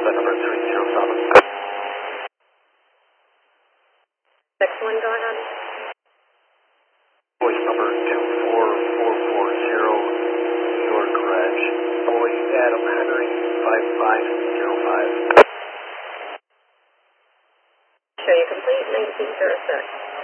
number 307. Next one, go ahead. Voice number 24440, your garage. Voice Adam Henry 5505. Show you complete, 1906.